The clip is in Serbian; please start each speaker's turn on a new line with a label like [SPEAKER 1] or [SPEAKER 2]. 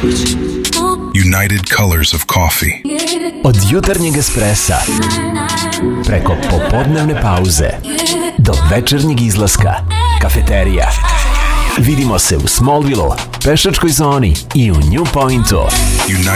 [SPEAKER 1] United Colors of Coffee.
[SPEAKER 2] Od jutarnjeg espressa preko popodnevne pauze do večernjeg izlaska, kafeterija. Vidimo se u Smallville-u, pešačkoj zoni i u New Pointu.